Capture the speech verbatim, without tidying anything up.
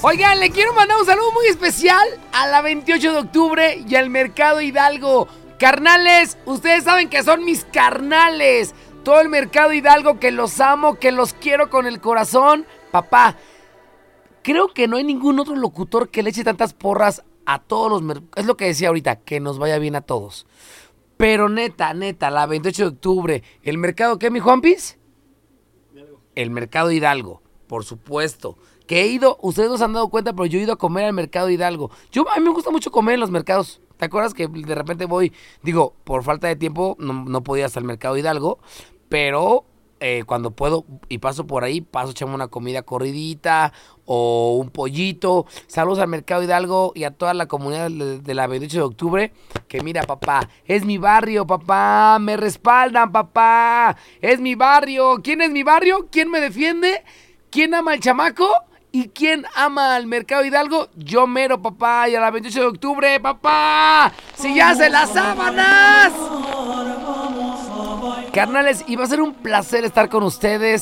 Oigan, le quiero mandar un saludo muy especial a la veintiocho de octubre y al Mercado Hidalgo. Carnales, ustedes saben que son mis carnales. Todo el Mercado Hidalgo, que los amo, que los quiero con el corazón. Papá, creo que no hay ningún otro locutor que le eche tantas porras a todos los mercados. Es lo que decía ahorita, que nos vaya bien a todos. Pero neta, neta, la veintiocho de octubre, ¿el mercado qué, mi Juanpis? El Mercado Hidalgo, por supuesto. Que he ido, ustedes no se han dado cuenta, pero yo he ido a comer al Mercado Hidalgo. Yo, a mí me gusta mucho comer en los mercados. ¿Te acuerdas que de repente voy, digo, por falta de tiempo no, no podía hasta el Mercado Hidalgo, pero eh, cuando puedo y paso por ahí, paso echamos una comida corridita o un pollito. Saludos al Mercado Hidalgo y a toda la comunidad de, de la veintiocho de octubre, que mira, papá, es mi barrio, papá, me respaldan, papá, es mi barrio. ¿Quién es mi barrio? ¿Quién me defiende? ¿Quién ama al chamaco? ¿Y quién ama al Mercado Hidalgo? Yo mero, papá. Y a la veintiocho de octubre, papá. ¡Si ya se las sábanas! Carnales, y va a ser un placer estar con ustedes.